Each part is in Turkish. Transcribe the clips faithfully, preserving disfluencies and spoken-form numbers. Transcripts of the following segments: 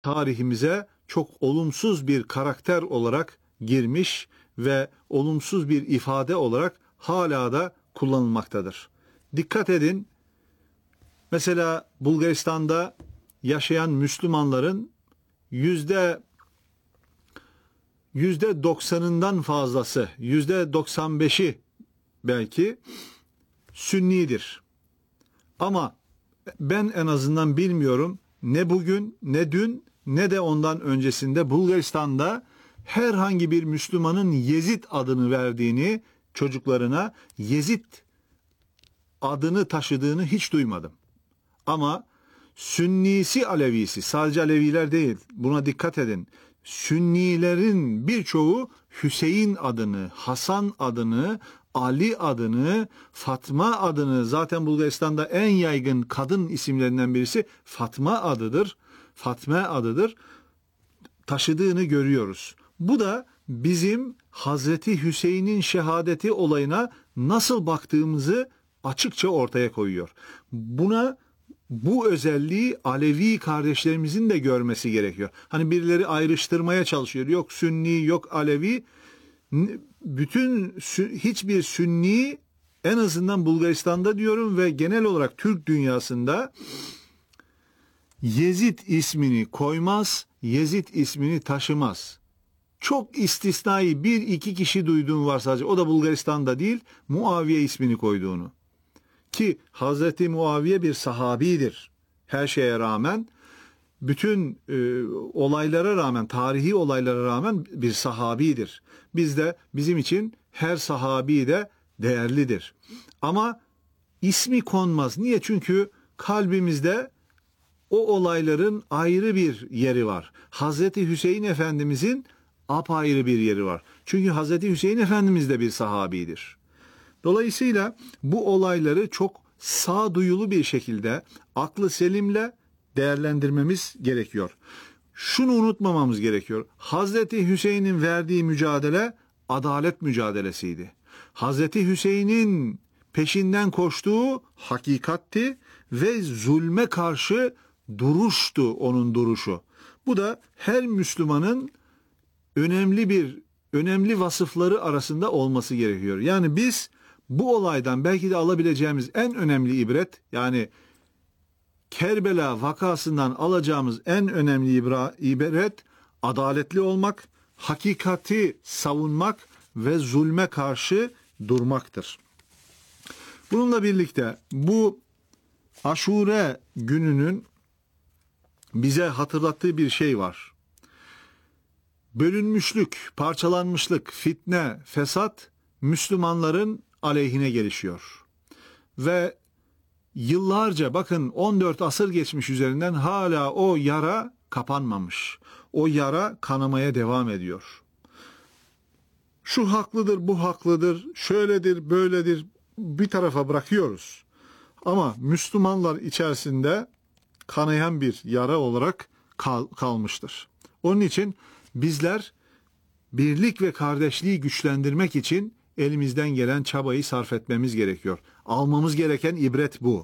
tarihimize çok olumsuz bir karakter olarak girmiş ve olumsuz bir ifade olarak hala da kullanılmaktadır. Dikkat edin, mesela Bulgaristan'da yaşayan Müslümanların yüzde yüzde doksanından fazlası, yüzde doksan beşi belki Sünnidir. Ama ben en azından bilmiyorum, ne bugün, ne dün, ne de ondan öncesinde Bulgaristan'da herhangi bir Müslümanın Yezid adını verdiğini, çocuklarına Yezid adını taşıdığını hiç duymadım. Ama Sünnisi Alevisi, sadece Aleviler değil, buna dikkat edin. Sünnilerin birçoğu Hüseyin adını, Hasan adını, Ali adını, Fatma adını, zaten Bulgaristan'da en yaygın kadın isimlerinden birisi Fatma adıdır. Fatma adıdır. Taşıdığını görüyoruz. Bu da bizim Hazreti Hüseyin'in şehadeti olayına nasıl baktığımızı açıkça ortaya koyuyor. Buna Bu özelliği Alevi kardeşlerimizin de görmesi gerekiyor. Hani birileri ayrıştırmaya çalışıyor. Yok Sünni, yok Alevi. Bütün hiçbir Sünni, en azından Bulgaristan'da diyorum ve genel olarak Türk dünyasında, Yezid ismini koymaz, Yezid ismini taşımaz. Çok istisnai bir iki kişi duyduğum var sadece. O da Bulgaristan'da değil, Muaviye ismini koyduğunu. Ki Hazreti Muaviye bir sahabidir. Her şeye rağmen, bütün e, olaylara rağmen, tarihi olaylara rağmen bir sahabidir. Biz de, bizim için her sahabi de değerlidir. Ama ismi konmaz. Niye? Çünkü kalbimizde o olayların ayrı bir yeri var. Hazreti Hüseyin Efendimizin apayrı bir yeri var. Çünkü Hazreti Hüseyin Efendimiz de bir sahabidir. Dolayısıyla bu olayları çok sağduyulu bir şekilde, aklı selimle değerlendirmemiz gerekiyor. Şunu unutmamamız gerekiyor. Hazreti Hüseyin'in verdiği mücadele adalet mücadelesiydi. Hazreti Hüseyin'in peşinden koştuğu hakikatti ve zulme karşı duruştu onun duruşu. Bu da her Müslümanın önemli bir önemli vasıfları arasında olması gerekiyor. Yani biz bu olaydan belki de alabileceğimiz en önemli ibret, yani Kerbela vakasından alacağımız en önemli ibret adaletli olmak, hakikati savunmak ve zulme karşı durmaktır. Bununla birlikte bu Aşure gününün bize hatırlattığı bir şey var. Bölünmüşlük, parçalanmışlık, fitne, fesat Müslümanların aleyhine gelişiyor. Ve yıllarca, bakın on dört asır geçmiş üzerinden, hala o yara kapanmamış. O yara kanamaya devam ediyor. Şu haklıdır, bu haklıdır, şöyledir, böyledir bir tarafa bırakıyoruz. Ama Müslümanlar içerisinde kanayan bir yara olarak kal- kalmıştır. Onun için bizler birlik ve kardeşliği güçlendirmek için elimizden gelen çabayı sarf etmemiz gerekiyor. Almamız gereken ibret bu.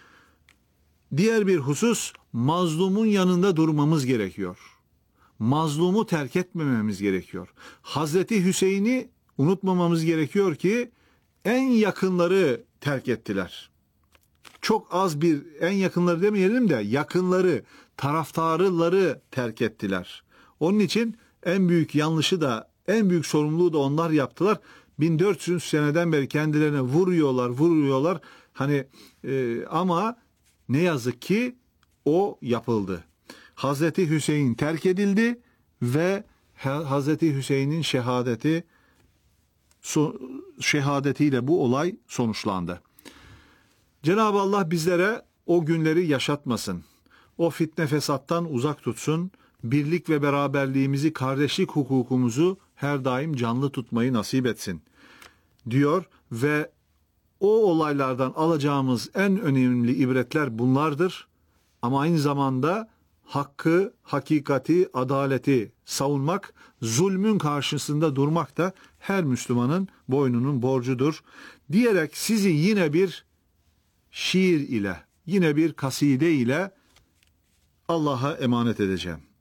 Diğer bir husus, mazlumun yanında durmamız gerekiyor. Mazlumu terk etmememiz gerekiyor. Hazreti Hüseyin'i unutmamamız gerekiyor ki en yakınları terk ettiler. Çok az bir, en yakınları demeyelim de yakınları, taraftarıları terk ettiler. Onun için en büyük yanlışı da, en büyük sorumluluğu da onlar yaptılar. bin dört yüz seneden beri kendilerine vuruyorlar, vuruyorlar. Hani e, ama ne yazık ki o yapıldı. Hazreti Hüseyin terk edildi ve Hazreti Hüseyin'in şehadeti so, şehadetiyle bu olay sonuçlandı. Cenab-ı Allah bizlere o günleri yaşatmasın. O fitne fesattan uzak tutsun. Birlik ve beraberliğimizi, kardeşlik hukukumuzu her daim canlı tutmayı nasip etsin diyor ve o olaylardan alacağımız en önemli ibretler bunlardır. Ama aynı zamanda hakkı, hakikati, adaleti savunmak, zulmün karşısında durmak da her Müslümanın boynunun borcudur diyerek sizi yine bir şiir ile, yine bir kaside ile Allah'a emanet edeceğim.